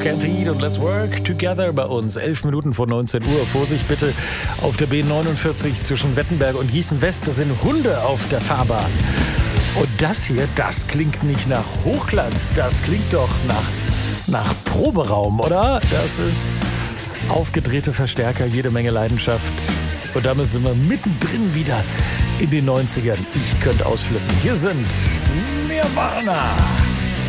Can't Eat und Let's Work Together bei uns. 11 Minuten vor 19 Uhr. Vorsicht bitte auf der B49 zwischen Wettenberg und Gießen-West. Da sind Hunde auf der Fahrbahn. Und das hier, das klingt nicht nach Hochglanz. Das klingt doch nach Proberaum, oder? Das ist aufgedrehte Verstärker, jede Menge Leidenschaft. Und damit sind wir mittendrin wieder in den 90ern. Ich könnte ausflippen. Hier sind Nirvana.